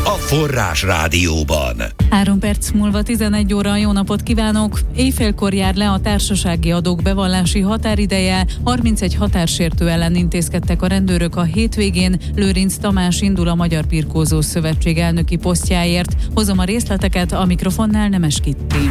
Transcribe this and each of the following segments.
a Forrás Rádióban. 3 perc múlva 11 óra, jó napot kívánok! Éjfélkor jár le a társasági adók bevallási határideje, 31 határsértő ellen intézkedtek a rendőrök a hétvégén. Lőrinc Tamás indul a Magyar Birkózó Szövetség elnöki posztjáért. Hozom a részleteket, a mikrofonnál Nemes Kitti.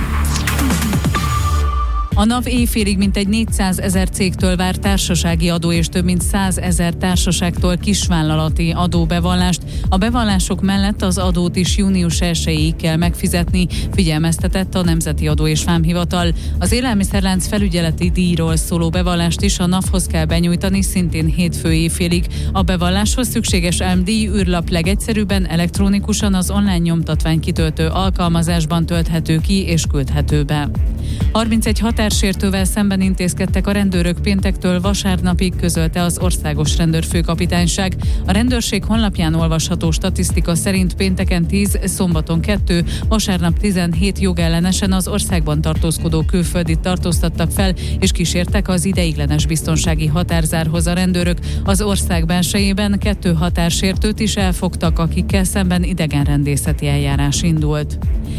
A NAV éjfélig mintegy 400 000 cégtől vár társasági adó és több mint 100 000 társaságtól kisvállalati adóbevallást. A bevallások mellett az adót is június 1-ig kell megfizetni, figyelmeztetett a Nemzeti Adó és Vámhivatal. Az élelmiszerlánc felügyeleti díjról szóló bevallást is a NAV-hoz kell benyújtani, szintén hétfő éjfélig. A bevalláshoz szükséges díj űrlap legegyszerűbben elektronikusan az online nyomtatvány kitöltő alkalmazásban tölthető ki és küldhető be. 31 határsértővel szemben intézkedtek a rendőrök péntektől vasárnapig, közölte az Országos Rendőrfőkapitányság. A rendőrség honlapján olvasható statisztika szerint pénteken 10, szombaton 2, vasárnap 17 jogellenesen az országban tartózkodó külföldit tartóztattak fel, és kísértek az ideiglenes biztonsági határzárhoz a rendőrök. Az ország belsejében 2 határsértőt is elfogtak, akikkel szemben idegenrendészeti eljárás indult.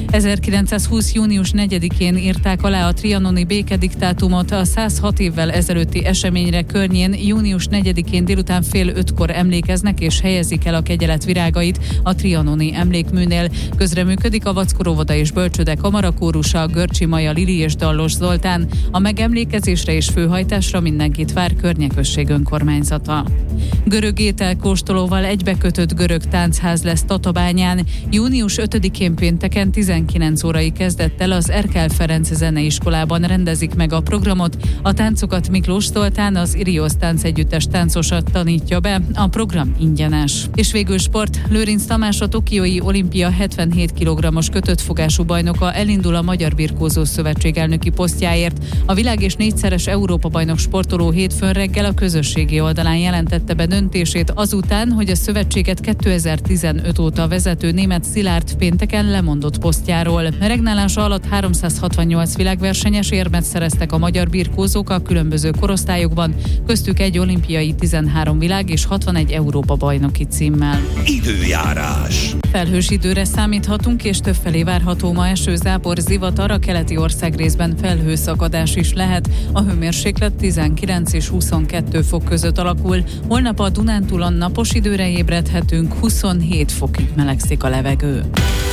1920. június 4-én írták alá a trianoni békediktátumot. A 106 évvel ezelőtti eseményre környén június 4-én délután 4:30-kor emlékeznek és helyezik el a kegyelet virágait a trianoni emlékműnél. Közreműködik a Vackor óvoda és bölcsőde kamarakórusa, Görcsi Maja Lili és Dallos Zoltán. A megemlékezésre és főhajtásra mindenkit vár Környeközség önkormányzata. Görög ételkóstolóval egybekötött görög táncház lesz Tatabányán. Június 5-én pénteken 19 órai kezdettel az Erkel Ferenc Zeneiskolában rendezik meg a programot. A táncokat Miklós Zoltán, az Irios táncegyüttes táncosa tanítja be, a program ingyenes. És végül sport. Lőrinc Tamás, a tokiói olimpia 77 kg-os kötött fogású bajnoka elindul a Magyar Birkózó Szövetség elnöki posztjáért. A világ és 4-szeres Európa-bajnok sportoló hétfőn reggel a közösségi oldalán jelentette be döntését azután, hogy a szövetséget 2015 óta vezető német Szilárd pénteken lemondott posztjáról. Regnálása alatt 368 világversenyes érmet szereztek a magyar birkózók a különböző korosztályokban, köztük egy olimpiai, 13 világ és 61 Európa-bajnoki címmel. Időjárás. Felhős időre számíthatunk, és többfelé várható ma eső, zápor, zivatar, a keleti országrészben felhőszakadás is lehet. A hőmérséklet 19 és 22 fok között alakul. Holnap a Dunántúlon napos időre ébredhetünk, 27 fokig melegszik a levegő.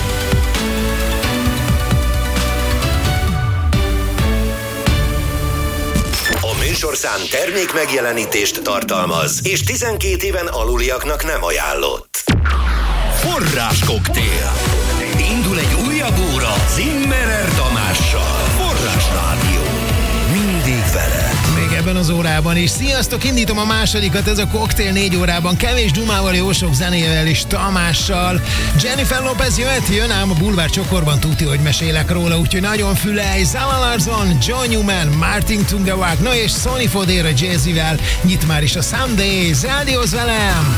Műsorszám termék megjelenítést tartalmaz, és 12 éven aluliaknak nem ajánlott. Forráskoktél. Indul egy újabb óra Zimmerer Tamással. Forrás Rádió. Mindig veled. Még ebben az órában is. Sziasztok, indítom a másodikat, ez a koktél 4 órában. Kevés dumával, jó sok zenével és Tamással. Jennifer Lopez jön ám a bulvár csokorban, tuti, hogy mesélek róla, úgyhogy nagyon fülelj. Zala Larsson, John Newman, Martin Tungawag, no és Sonny Fodera Jazzivel nyit már is a Someday. Rádiózz velem!